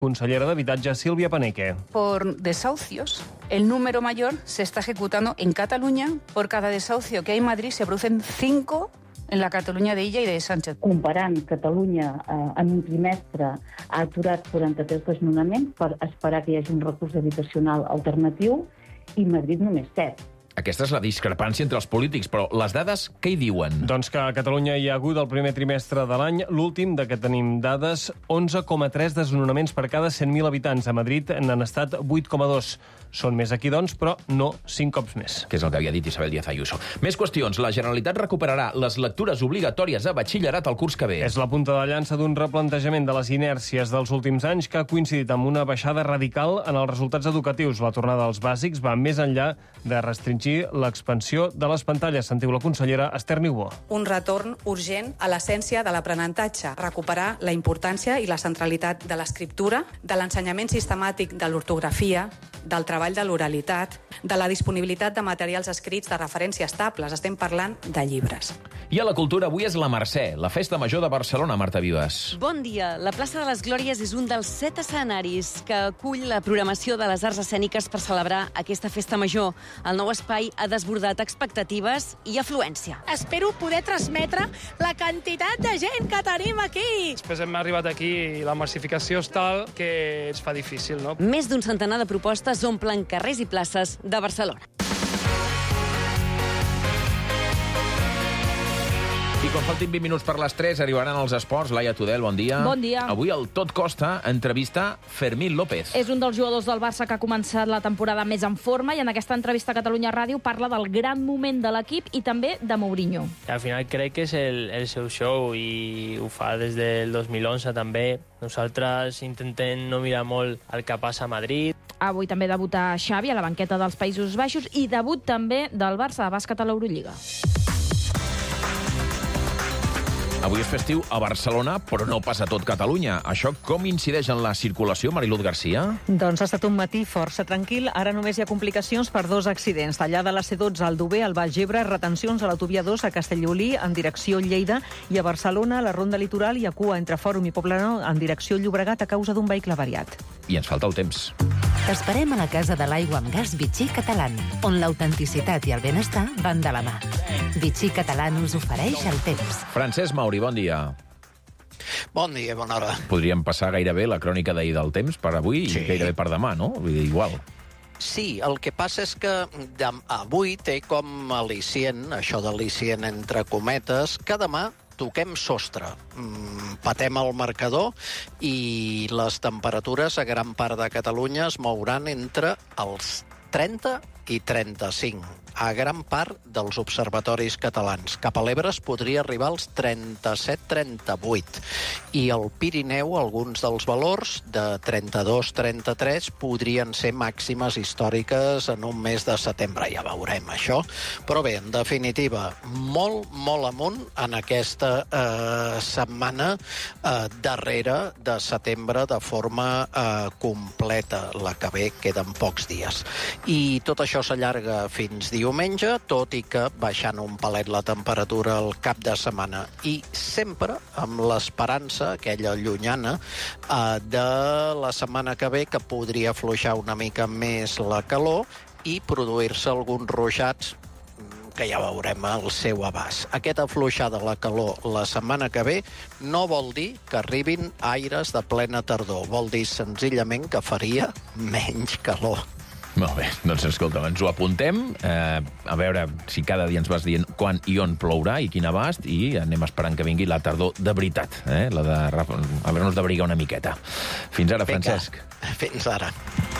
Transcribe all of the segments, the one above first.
Consellera d'Habitatge, Sílvia Paneque. Por desahucios, el número mayor se está ejecutando en Cataluña. Por cada desahucio que hay en Madrid se producen 5 en la Catalunya d'Illa i de Sánchez. Comparant, Catalunya en un trimestre ha aturat 43 desnonaments per esperar que hi hagi un recurs habitacional alternatiu i Madrid només 7. Aquesta és la discrepància entre els polítics, però les dades què hi diuen? Doncs que a Catalunya hi ha hagut el primer trimestre de l'any, l'últim de què tenim dades, 11,3 desnonaments per cada 100.000 habitants. A Madrid n'han estat 8,2. Són més aquí, doncs, però no 5 cops més. Que és el que havia dit Isabel Díaz Ayuso. Més qüestions. La Generalitat recuperarà les lectures obligatòries a batxillerat el curs que ve. És la punta de llança d'un replantejament de les inèrcies dels últims anys que ha coincidit amb una baixada radical en els resultats educatius. La tornada als bàsics va més enllà de restringir l'expansió de les pantalles. Sentiu la consellera Esther Niubó. Un retorn urgent a l'essència de l'aprenentatge, recuperar la importància i la centralitat de l'escriptura, de l'ensenyament sistemàtic de l'ortografia, del treball de l'oralitat, de la disponibilitat de materials escrits de referència estables. Estem parlant de llibres. I a la cultura avui és la Mercè, la festa major de Barcelona, Marta Vives. Bon dia. La plaça de les Glòries és un dels 7 escenaris que acull la programació de les arts escèniques per celebrar aquesta festa major. El nou espai ha desbordat expectatives i afluència. Espero poder transmetre la quantitat de gent que tenim aquí. Després hem arribat aquí i la massificació és tal que es fa difícil, no? Més d'un centenar de propostes omplen carrers i places de Barcelona. I quan faltin 20 minuts per les 3 arribaran els esports. Laia Tudel, bon dia. Bon dia. Avui el Tot Costa entrevista Fermín López. És un dels jugadors del Barça que ha començat la temporada més en forma i en aquesta entrevista a Catalunya Ràdio parla del gran moment de l'equip i també de Mourinho. Al final crec que és el seu show i ho fa des del 2011 també. Nosaltres intentem no mirar molt el que passa a Madrid. Avui també debuta Xavi a la banqueta dels Països Baixos i debut també del Barça de bàsquet a l'Eurolliga. Avui és festiu a Barcelona, però no passa tot Catalunya. Això com incideix en la circulació, Mariluz Garcia? Doncs ha estat un matí força tranquil. Ara només hi ha complicacions per 2 accidents. Tallada a la C12 al Dober, al Baix Ebre, retencions a l'autovia 2 a Castellolí en direcció Lleida i a Barcelona, a la Ronda Litoral i a cua entre Fòrum i Poblenou en direcció Llobregat a causa d'un vehicle variat. I ens falta el temps. T'esperem a la Casa de l'Aigua amb Gas Vichy Catalán, on l'autenticitat i el benestar van de la mà. Vichy Catalán us ofereix el temps. Francesc Mauri, bon dia. Bon dia, bona hora. Podríem passar gairebé la crònica d'ahir del temps per avui i gairebé per demà, no? Vull dir, igual. Sí, el que passa és que avui té com al·licient, això d'al·licient entre cometes, que demà toquem sostre, patem el marcador i les temperatures a gran part de Catalunya es mouran entre els 30 i 35, a gran part dels observatoris catalans. Cap a l'Ebre es podria arribar als 37-38 i al Pirineu alguns dels valors de 32-33 podrien ser màximes històriques en un mes de setembre. Ja veurem això. Però bé, en definitiva, molt amunt en aquesta setmana darrere de setembre de forma completa. La que ve queden pocs dies. I tot això s'allarga fins diumenge, tot i que baixant un palet la temperatura al cap de setmana. I sempre amb l'esperança, aquella llunyana, de la setmana que ve, que podria afluixar una mica més la calor i produir-se alguns ruixats que ja veurem el seu abast. Aquest afluixar de la calor la setmana que ve no vol dir que arribin aires de plena tardor. Vol dir senzillament que faria menys calor. Molt bé, doncs escolta, ens ho apuntem, a veure si cada dia ens vas dient quan i on plourà i quin abast, i anem esperant que vingui la tardor de veritat, la de haver-nos d'abrigar una miqueta. Fins ara, Francesc. Fins ara.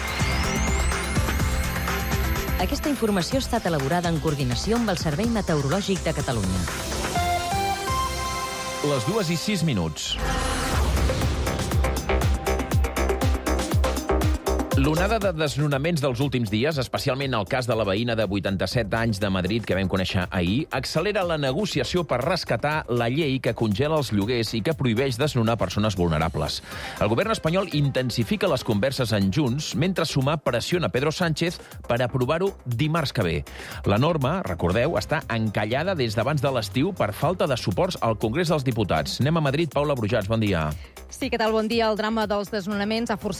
Aquesta informació ha estat elaborada en coordinació amb el Servei Meteorològic de Catalunya. Les 2:06. L'onada de desnonaments dels últims dies, especialment el cas de la veïna de 87 anys de Madrid que vam conèixer ahir, accelera la negociació per rescatar la llei que congela els lloguers i que prohibeix desnonar persones vulnerables. El govern espanyol intensifica les converses en Junts mentre Sumar pressiona Pedro Sánchez per aprovar-ho dimarts que ve. La norma, recordeu, està encallada des d'abans de l'estiu per falta de suports al Congrés dels Diputats. Anem a Madrid. Paula Brujats, bon dia. Sí, què tal? Bon dia. El drama dels desnonaments ha forçat